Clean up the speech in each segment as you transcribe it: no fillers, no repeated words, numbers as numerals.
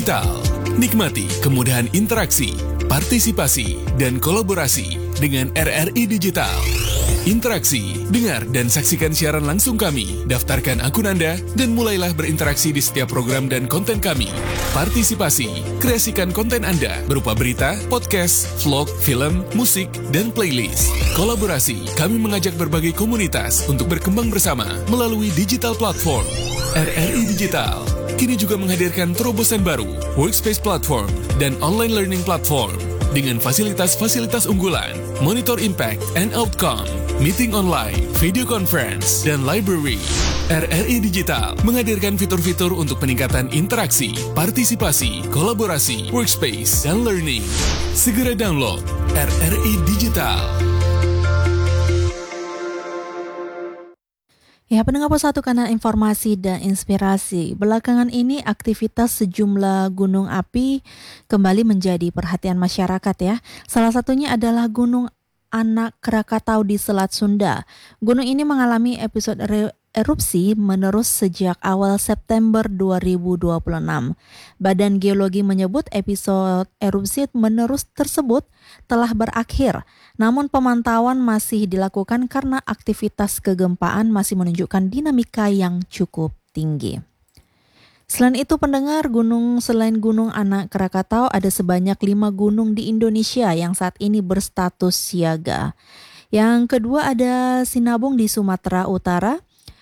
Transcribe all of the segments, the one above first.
Digital. Nikmati kemudahan interaksi, partisipasi, dan kolaborasi dengan RRI Digital. Interaksi, dengar dan saksikan siaran langsung kami, daftarkan akun Anda, dan mulailah berinteraksi di setiap program dan konten kami. Partisipasi, kreasikan konten Anda berupa berita, podcast, vlog, film, musik, dan playlist. Kolaborasi, kami mengajak berbagai komunitas untuk berkembang bersama melalui digital platform. RRI Digital kini juga menghadirkan terobosan baru, workspace platform, dan online learning platform dengan fasilitas-fasilitas unggulan, monitor impact and outcome, meeting online, video conference, dan library. RRI Digital menghadirkan fitur-fitur untuk peningkatan interaksi, partisipasi, kolaborasi, workspace, dan learning. Segera download RRI Digital. Ya, pendengar satu kanal informasi dan inspirasi. Belakangan ini aktivitas sejumlah gunung api kembali menjadi perhatian masyarakat ya. Salah satunya adalah Gunung Anak Krakatau di Selat Sunda. Gunung ini mengalami episode erupsi menerus sejak awal September 2026. Badan Geologi menyebut episode erupsi menerus tersebut telah berakhir. Namun pemantauan masih dilakukan karena aktivitas kegempaan masih menunjukkan dinamika yang cukup tinggi. Selain itu pendengar, selain Gunung Anak Krakatau ada sebanyak 5 gunung di Indonesia yang saat ini berstatus siaga. Yang kedua ada Sinabung di Sumatera Utara.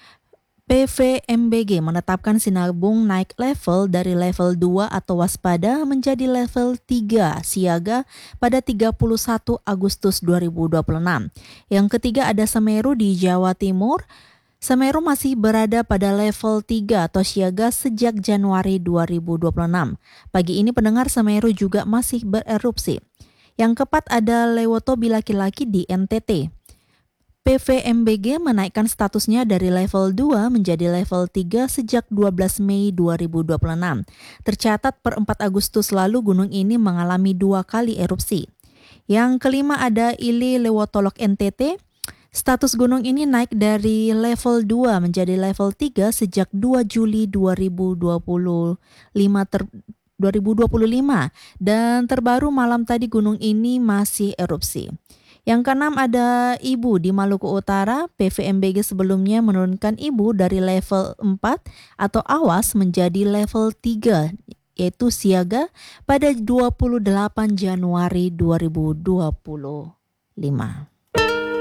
PVMBG menetapkan Sinabung naik level dari level 2 atau waspada menjadi level 3 siaga pada 31 Agustus 2026. Yang ketiga ada Semeru di Jawa Timur. Semeru masih berada pada level 3 atau siaga sejak Januari 2026. Pagi ini pendengar Semeru juga masih bererupsi. Yang keempat ada Lewotobi laki-laki di NTT. PVMBG menaikkan statusnya dari level 2 menjadi level 3 sejak 12 Mei 2026. Tercatat per 4 Agustus lalu gunung ini mengalami 2 kali erupsi. Yang kelima ada Ili Lewotolok NTT. Status gunung ini naik dari level 2 menjadi level 3 sejak 2 Juli 2025 dan terbaru malam tadi gunung ini masih erupsi. Yang keenam ada Ibu di Maluku Utara. PVMBG sebelumnya menurunkan Ibu dari level 4 atau awas menjadi level 3 yaitu siaga pada 28 Januari 2025.